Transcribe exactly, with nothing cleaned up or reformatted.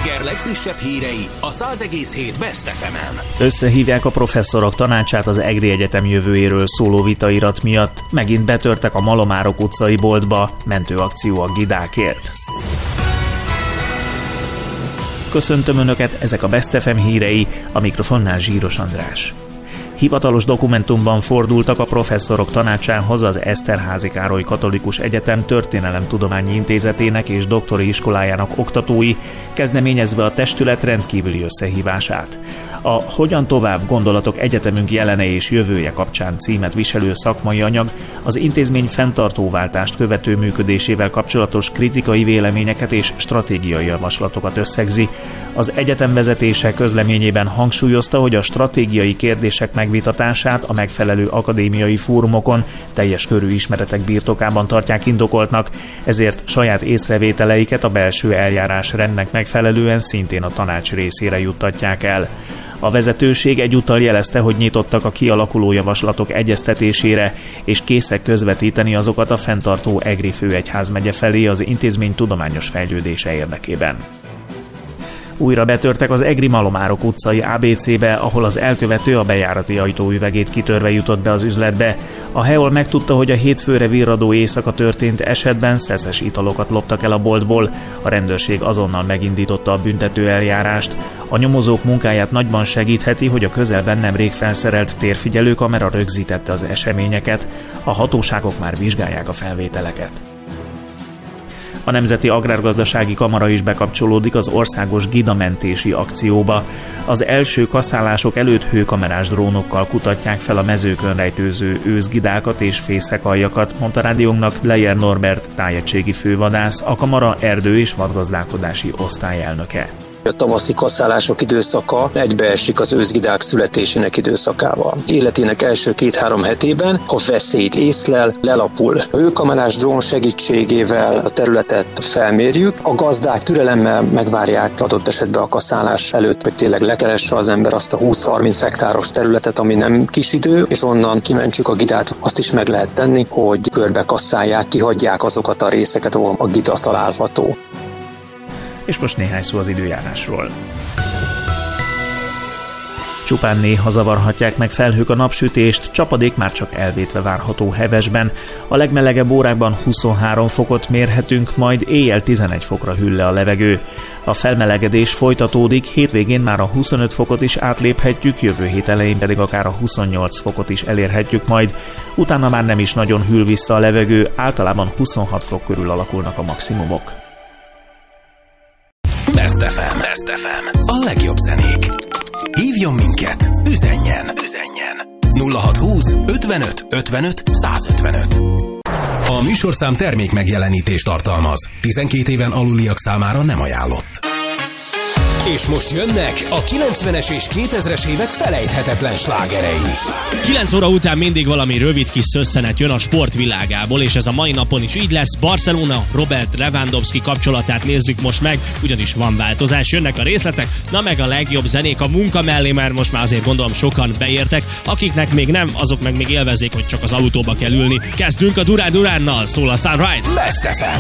reggel legfrissebb hírei a száz egész hét Best ef emen. Összehívják a professzorok tanácsát az EGRI Egyetem jövőjéről szóló vitairat miatt. Megint betörtek a Malomárok utcai boltba, mentőakció a gidákért. Köszöntöm Önöket, ezek a Best ef em hírei, a mikrofonnál Zsíros András. Hivatalos dokumentumban fordultak a professzorok tanácsához az Eszterházy Károly Katolikus Egyetem Történelemtudományi Intézetének és doktori iskolájának oktatói, kezdeményezve a testület rendkívüli összehívását. A Hogyan tovább gondolatok egyetemünk jelene és jövője kapcsán címet viselő szakmai anyag az intézmény fenntartóváltást követő működésével kapcsolatos kritikai véleményeket és stratégiai javaslatokat összegzi. Az egyetem vezetése közleményében hangsúlyozta, hogy a stratégiai kérdések megvitatását a megfelelő akadémiai fórumokon teljes körű ismeretek birtokában tartják indokoltnak, ezért saját észrevételeiket a belső eljárásrendnek megfelelően szintén a tanács részére juttatják el. A vezetőség egyúttal jelezte, hogy nyitottak a kialakuló javaslatok egyeztetésére, és készek közvetíteni azokat a fenntartó EGRI főegyházmegye felé az intézmény tudományos fejlődése érdekében. Újra betörtek az EGRI Malomárok utcai á bé cébe, ahol az elkövető a bejárati ajtó üvegét kitörve jutott be az üzletbe. A Heol megtudta, hogy a hétfőre virradó éjszaka történt esetben szeszes italokat loptak el a boltból. A rendőrség azonnal megindította a büntető eljárást. A nyomozók munkáját nagyban segítheti, hogy a közelben nemrég felszerelt térfigyelőkamera rögzítette az eseményeket. A hatóságok már vizsgálják a felvételeket. A Nemzeti Agrárgazdasági Kamara is bekapcsolódik az országos gidamentési akcióba. Az első kaszálások előtt hőkamerás drónokkal kutatják fel a mezőkön rejtőző őszgidákat és fészekaljakat, mondta rádiónknak Lejer Norbert tájegységi fővadász, a kamara erdő- és vadgazdálkodási osztályelnöke. A tavaszi kaszálások időszaka egybeesik az őszgidák születésének időszakával. Életének első két-három hetében, ha veszélyt észlel, lelapul. A hőkamerás drón segítségével a területet felmérjük, a gazdák türelemmel megvárják adott esetben a kaszálás előtt, hogy tényleg lekeresse az ember azt a húsz-harminc hektáros területet, ami nem kis idő, és onnan kimentsük a gidát. Azt is meg lehet tenni, hogy körbe kasszálják, kihagyják azokat a részeket, ahol a gida található. És most néhány szó az időjárásról. Csupán néha zavarhatják meg felhők a napsütést, csapadék már csak elvétve várható Hevesben. A legmelegebb órákban huszonhárom fokot mérhetünk, majd éjjel tizenegy fokra hűl le a levegő. A felmelegedés folytatódik, hétvégén már a huszonöt fokot is átléphetjük, jövő hét elején pedig akár a huszonnyolc fokot is elérhetjük majd. Utána már nem is nagyon hűl vissza a levegő, általában huszonhat fok körül alakulnak a maximumok. Best ef em. Best ef em. A legjobb zenék. Hívjon minket, üzenjen, üzenjen. nulla hatszázhúsz ötvenöt ötvenöt százötvenöt. A műsorszám termék megjelenítést tartalmaz. tizenkét éven aluliak számára nem ajánlott. És most jönnek a kilencvenes és kétezres évek felejthetetlen slágerei. kilenc óra után mindig valami rövid kis szösszenet jön a sport világából, és ez a mai napon is így lesz. Barcelona Robert Lewandowski kapcsolatát nézzük most meg, ugyanis van változás, jönnek a részletek, na meg a legjobb zenék a munka mellé, mert most már azért gondolom sokan beértek, akiknek még nem, azok meg még élvezzék, hogy csak az autóba kell ülni. Kezdünk a Durán Duránnal, szól a Sunrise. Best ef em.